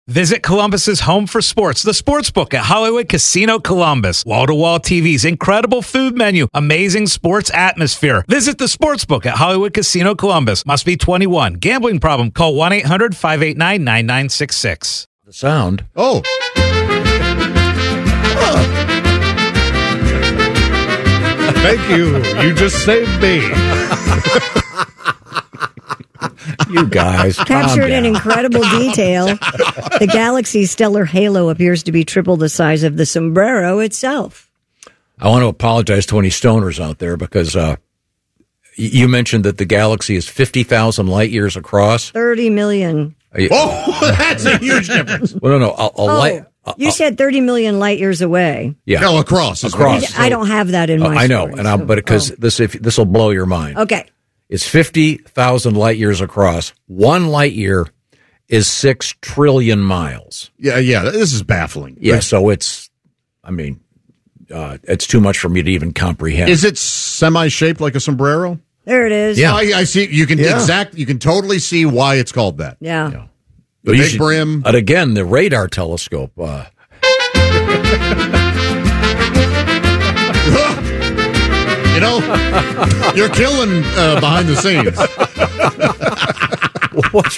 Visit Columbus's home for sports, the Sportsbook at Hollywood Casino Columbus. Wall-to-wall TVs, incredible food menu, amazing sports atmosphere. Visit the Sportsbook at Hollywood Casino Columbus. Must be 21. Gambling problem? Call 1-800-589-9966. The sound. Oh. Thank you. You just saved me. You guys. Captured in incredible detail, the galaxy's stellar halo appears to be triple the size of the sombrero itself. I want to apologize to any stoners out there because you mentioned that the galaxy is 50,000 light years across. 30 million. Oh, that's a huge difference. Well, no. You said 30 million light years away. Yeah. No, across. I don't have that in my I know, story, but because this will blow your mind. Okay. It's 50,000 light years across. 1 light year is 6 trillion miles. Yeah. This is baffling. Yeah, so it's too much for me to even comprehend. Is it semi-shaped like a sombrero? There it is. Yeah. I see. You can you can totally see why it's called that. Yeah. The big brim. But again, the radar telescope. You know, you're killing behind the scenes. What's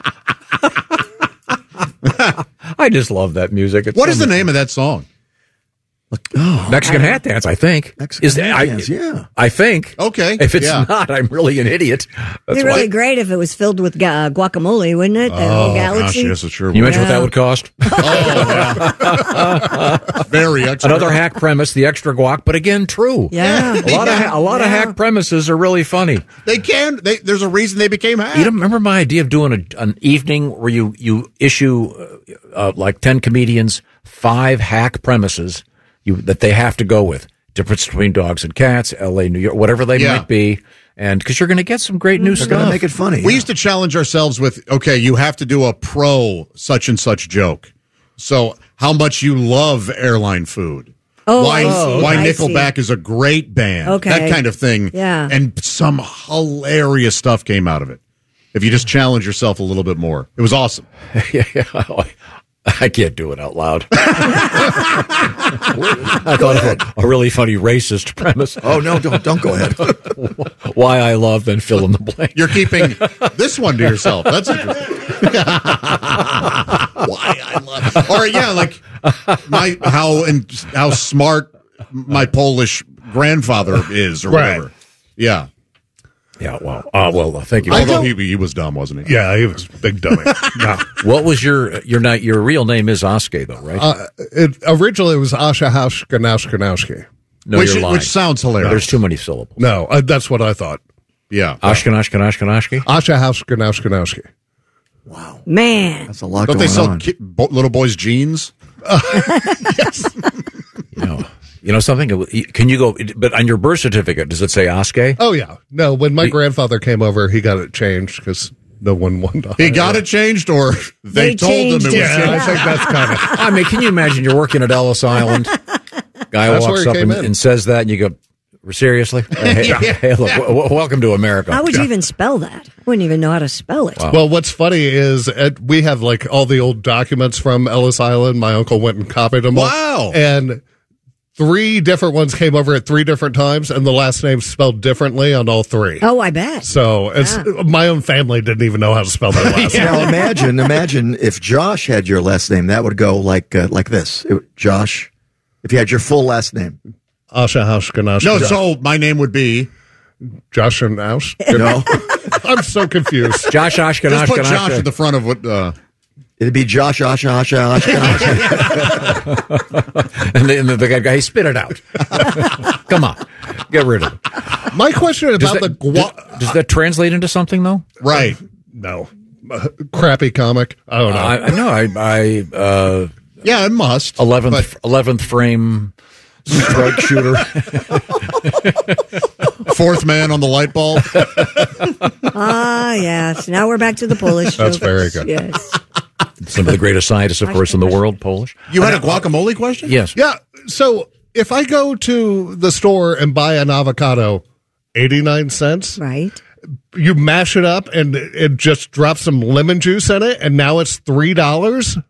right? I just love that music. What is the name of that song? Mexican Hat Dance, I think. Mexican Hat Dance, yeah. I think. Okay. If it's not, I'm really an idiot. It'd be really great if it was filled with guacamole, wouldn't it? The whole galaxy. Gosh, yes, it sure You would. mentioned what that would cost? Very extra. Another hack premise, the extra guac, but again, true. Yeah. A lot of hack premises are really funny. There's a reason they became hack. You remember my idea of doing an evening where you issue like 10 comedians 5 hack premises that they have to go with. Difference between dogs and cats, L.A., New York, whatever they might be. And because you're going to get some great new They're stuff. going to make it funny. We used to challenge ourselves with, okay, you have to do a pro such and such joke. So how much you love airline food. Why Nickelback is a great band. Okay. That kind of thing. Yeah. And some hilarious stuff came out of it. If you just challenge yourself a little bit more. It was awesome. Yeah. I can't do it out loud. I thought of a really funny racist premise. Oh, no, don't go ahead. Why I love, then fill in the blank. You're keeping this one to yourself. That's interesting. Why I love. Or yeah, like how smart my Polish grandfather is, or whatever. Yeah. Yeah. Well, thank you. Although he was dumb, wasn't he? Yeah, he was a big dummy. No. What was your real name is Oskar, though, right? Originally, it was Asha Ganowski. No, you're lying. Which sounds hilarious. There's too many syllables. No, that's what I thought. Yeah. Ashkenashki. Asha Ganowski. Wow. Man. That's a lot Don't going they sell on. little boys' jeans? Yes. You know something? Can you go? But on your birth certificate, does it say Oskar? Oh, yeah. No, when my grandfather came over, he got it changed because no one wanted to. He got it changed, or they told him it was changed it. changed? Yeah, I think that's kind of. I mean, can you imagine you're working at Ellis Island? Guy That's walks where up he came in. and says that, and you go, seriously? Hey, look, welcome to America. How would you even spell that? I wouldn't even know how to spell it. Wow. Well, what's funny is we have like all the old documents from Ellis Island. My uncle went and copied them all. Wow. And 3 different ones came over at 3 different times, and the last name's spelled differently on all 3. Oh, I bet. So my own family didn't even know how to spell their last name. Now imagine if Josh had your last name, that would go like this. Josh, if you had your full last name. Asha Ganowski. No, so my name would be Josh and House. No, I'm so confused. Josh Ashkenashki. just put Josh at the front of what. it'd be Josh Asha. And the guy, spit it out. Come on. Get rid of it. My question about Does that translate into something, though? Right. No. Crappy comic. I don't know. I Yeah, it must. 11th frame strike shooter. 4th man on the light bulb. Yes. Now we're back to the Polish. That's jokes. very good. Yes. Some of the greatest scientists, of course, in the world, Polish. You had a guacamole question? Yes. Yeah. So if I go to the store and buy an avocado, 89 cents, Right. you mash it up and it just drops some lemon juice in it, and now it's $3?